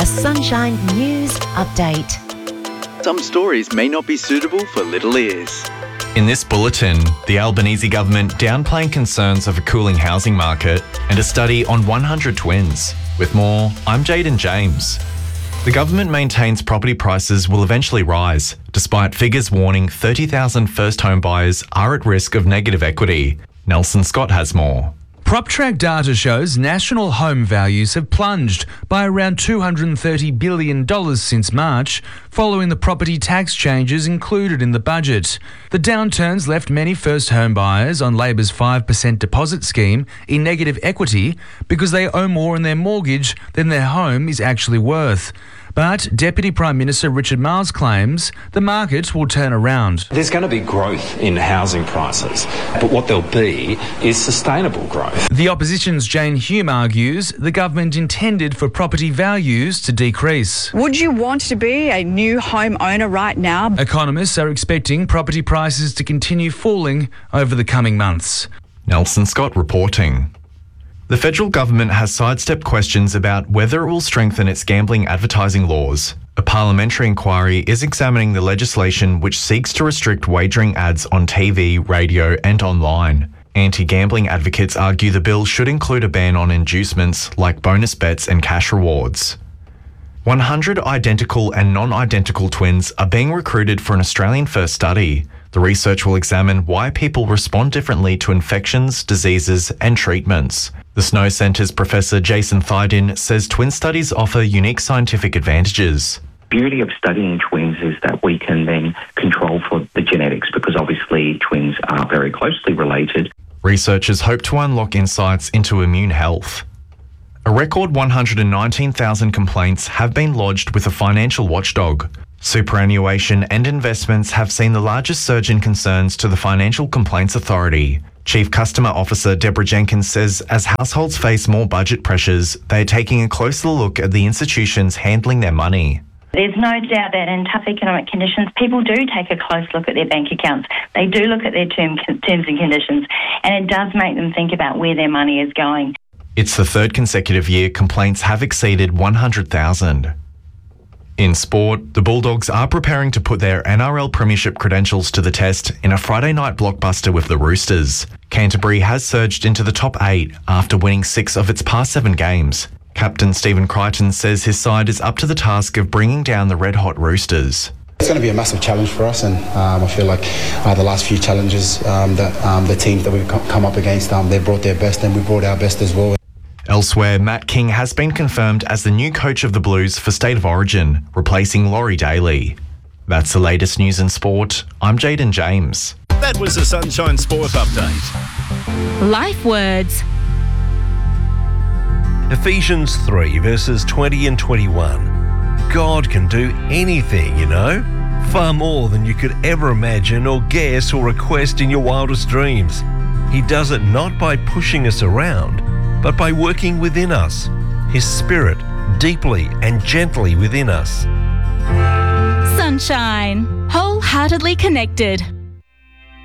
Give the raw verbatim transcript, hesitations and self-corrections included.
A Sunshine News Update. Some stories may not be suitable for little ears. In this bulletin, the Albanese government downplaying concerns of a cooling housing market and a study on one hundred twins. With more, I'm Jaden James. The government maintains property prices will eventually rise, despite figures warning thirty thousand first home buyers are at risk of negative equity. Nelson Scott has more. PropTrack data shows national home values have plunged by around two hundred thirty billion dollars since March, following the property tax changes included in the budget. The downturns left many first home buyers on Labor's five percent deposit scheme in negative equity because they owe more on their mortgage than their home is actually worth. But Deputy Prime Minister Richard Marles claims the market will turn around. There's going to be growth in housing prices, but what there'll be is sustainable growth. The opposition's Jane Hume argues the government intended for property values to decrease. Would you want to be a new home owner right now? Economists are expecting property prices to continue falling over the coming months. Nelson Scott reporting. The federal government has sidestepped questions about whether it will strengthen its gambling advertising laws. A parliamentary inquiry is examining the legislation which seeks to restrict wagering ads on T V, radio and online. Anti-gambling advocates argue the bill should include a ban on inducements like bonus bets and cash rewards. one hundred identical and non-identical twins are being recruited for an Australian-first study. The research will examine why people respond differently to infections, diseases and treatments. The Snow Centre's Professor Jason Thydin says twin studies offer unique scientific advantages. The beauty of studying twins is that we can then control for the genetics, because obviously twins are very closely related. Researchers hope to unlock insights into immune health. A record one hundred nineteen thousand complaints have been lodged with a financial watchdog. Superannuation and investments have seen the largest surge in concerns to the Financial Complaints Authority. Chief Customer Officer Deborah Jenkins says as households face more budget pressures, they are taking a closer look at the institutions handling their money. There's no doubt that in tough economic conditions, people do take a close look at their bank accounts. They do look at their term, terms and conditions, and it does make them think about where their money is going. It's the third consecutive year complaints have exceeded one hundred thousand. In sport, the Bulldogs are preparing to put their N R L premiership credentials to the test in a Friday night blockbuster with the Roosters. Canterbury has surged into the top eight after winning six of its past seven games. Captain Stephen Crichton says his side is up to the task of bringing down the red-hot Roosters. It's going to be a massive challenge for us, and um, I feel like uh, the last few challenges um, that um, the teams that we've come up against, um, they brought their best and we brought our best as well. Elsewhere, Matt King has been confirmed as the new coach of the Blues for State of Origin, replacing Laurie Daly. That's the latest news in sport. I'm Jaden James. That was a Sunshine Sport Update. Life words. Ephesians three, verses twenty and twenty-one. God can do anything, you know, far more than you could ever imagine or guess or request in your wildest dreams. He does it not by pushing us around, but by working within us, His Spirit deeply and gently within us. Sunshine. Wholeheartedly connected.